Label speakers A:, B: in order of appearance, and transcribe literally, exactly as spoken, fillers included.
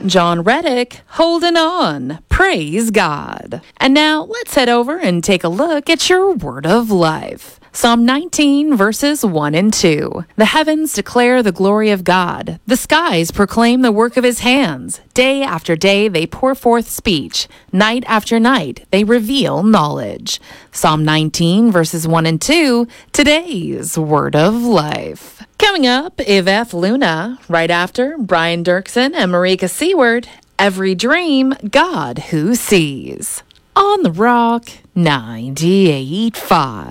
A: John Reddick, holding on. Praise God. And now let's head over and take a look at your word of life. Psalm nineteen, verses one and two. The heavens declare the glory of God. The skies proclaim the work of his hands. Day after day they pour forth speech. Night after night they reveal knowledge. Psalm nineteen, verses one and two, today's word of life. Coming up, Yvette Luna. Right after, Brian Dirksen and Marika Seward. Every dream, God who sees. On the Rock ninety-eight point five.